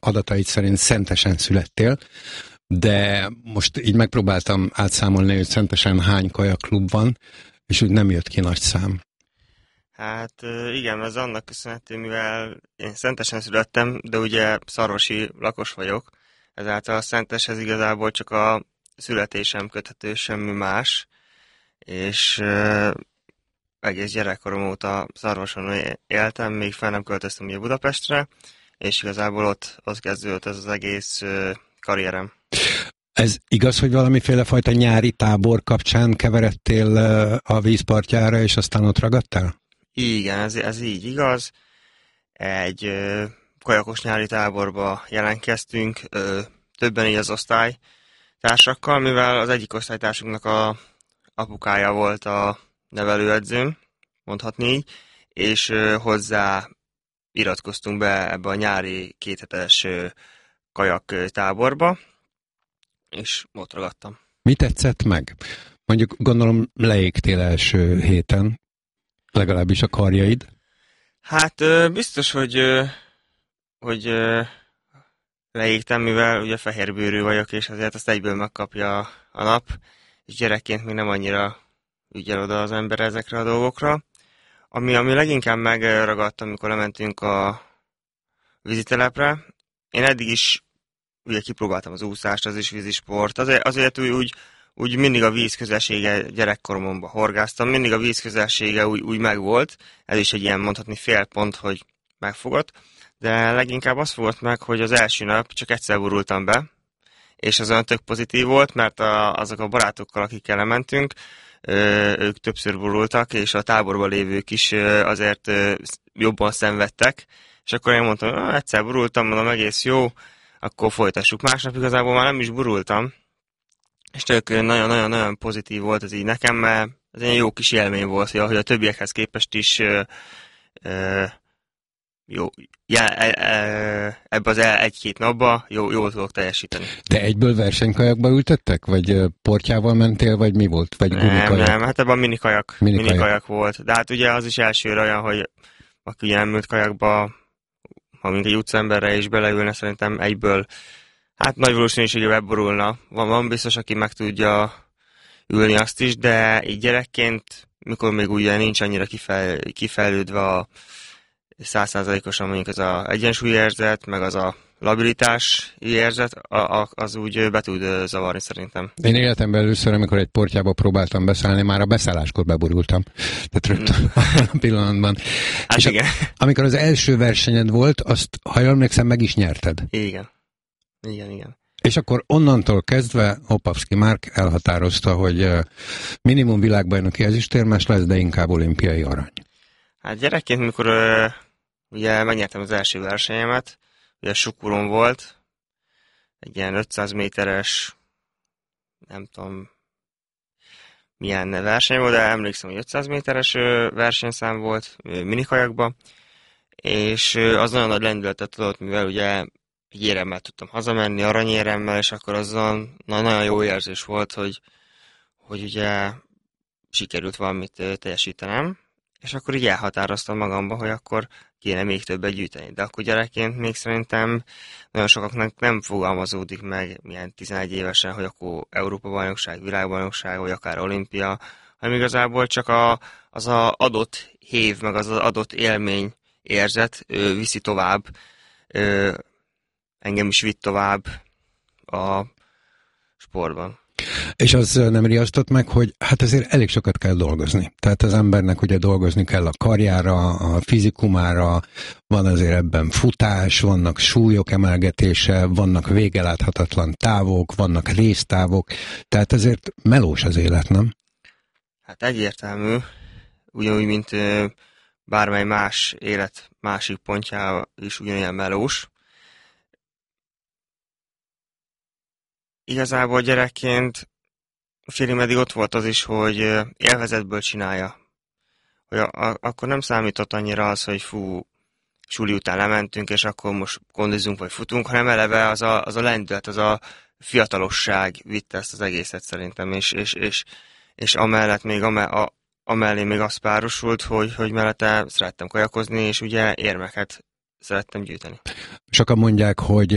adatait szerint Szentesen születtél, de most így megpróbáltam átszámolni, hogy Szentesen hány kajakklub van, és úgy nem jött ki nagy szám. Hát igen, ez annak köszönhető, mivel én Szentesen születtem, de ugye szarvasi lakos vagyok, ezáltal a Szenteshez igazából csak a születésem köthető, semmi más, és egész gyerekkorom óta Szarvason éltem, még fel nem költöztem ugye Budapestre, és igazából ott kezdődött ez az egész karrierem. Ez igaz, hogy valamiféle fajta nyári tábor kapcsán keveredtél a vízpartjára, és aztán ott ragadtál? Igen, ez így igaz. Egy kajakos nyári táborba jelentkeztünk, többen így az osztálytársakkal, mivel az egyik osztálytársunknak a apukája volt a nevelőedzőm, mondhatni így, és hozzá iratkoztunk be ebbe a nyári kéthetes kajak táborba, és ott ragadtam. Mi tetszett meg? Mondjuk gondolom leégtél első héten, legalábbis a karjaid. Hát biztos, hogy leégtem, mivel ugye fehérbőrű vagyok, és azért azt egyből megkapja a nap, és gyerekként még nem annyira ügyel oda az ember ezekre a dolgokra. Ami leginkább megragadt, amikor lementünk a vízitelepre, én eddig is ugye kipróbáltam az úszást, az is vízisport, azért úgy mindig a víz közelsége gyerekkoromban horgáztam, mindig a víz közelsége úgy megvolt, ez is egy ilyen mondhatni félpont, hogy megfogott, de leginkább azt fogott meg, hogy az első nap csak egyszer borultam be, és az olyan tök pozitív volt, mert azok a barátokkal, akikkel lementünk, ők többször borultak, és a táborban lévők is azért jobban szenvedtek, és akkor én mondtam, egyszer borultam, mondom, egész jó, akkor folytassuk. Másnap igazából már nem is borultam, és tök nagyon-nagyon pozitív volt ez így nekem, mert ez egy jó kis élmény volt, hogy a többiekhez képest is jó, ebbe az egy-két napba jól tudok teljesíteni. De egyből versenykajakba ültettek? Vagy portyával mentél, vagy mi volt? Vagy nem, hát ebben minikajak volt. De hát ugye az is elsőre olyan, hogy aki ugye nem ült kajakba, ha mint egy utcaemberre is beleülne, szerintem egyből, hát nagy valószínűséggel borulna. Van biztos, aki meg tudja ülni azt is, de így gyerekként, mikor még ugye nincs annyira kifejlődve a 100%-osan mondjuk az a egyensúlyérzet, meg az a labilitás érzet, az úgy be tud zavarni szerintem. Én életemben először, amikor egy portyába próbáltam beszállni, már a beszálláskor beborultam. Tehát rögtön a pillanatban. Hát és igen. Amikor az első versenyed volt, azt, ha jól emlékszem, meg is nyerted. Igen. És akkor onnantól kezdve Opavski Márk elhatározta, hogy minimum világbajnoki ezüstérmes lesz, de inkább olimpiai arany. Hát gyerekként, mikor ugye megnyertem az első versenyemet, ugye Sukuron volt, egy ilyen 500 méteres, nem tudom milyen verseny volt, de emlékszem, hogy 500 méteres versenyszám volt minikajakban, és az nagyon nagy lendületet adott, mivel ugye egy éremmel tudtam hazamenni, aranyéremmel, és akkor azon nagyon jó érzés volt, hogy ugye sikerült valamit teljesítenem, és akkor így elhatároztam magamban, hogy akkor kéne még többet gyűjteni. De akkor gyerekként még szerintem nagyon sokaknak nem fogalmazódik meg milyen 11 évesen, hogy akkor Európa-bajnokság, világbajnokság, vagy akár olimpia, hanem igazából csak az adott hév, meg az adott élmény érzet viszi tovább, engem is vitt tovább a sportban. És az nem riasztott meg, hogy hát azért elég sokat kell dolgozni. Tehát az embernek ugye dolgozni kell a karjára, a fizikumára, van azért ebben futás, vannak súlyok emelgetése, vannak végeláthatatlan távok, vannak résztávok, tehát ezért melós az élet, nem? Hát egyértelmű, ugyanúgy, mint bármely más élet másik pontjában is ugyanilyen melós. Igazából gyerekként félig meddig ott volt az is, hogy élvezetből csinálja. Hogy akkor nem számított annyira az, hogy suli után lementünk, és akkor most kondizunk vagy futunk, hanem eleve az a lendület, az a fiatalosság vitte ezt az egészet szerintem, és amellett még amellé még az párosult, hogy mellette szerettem kajakozni, és ugye érmeket szerettem gyűjteni. Sokan mondják, hogy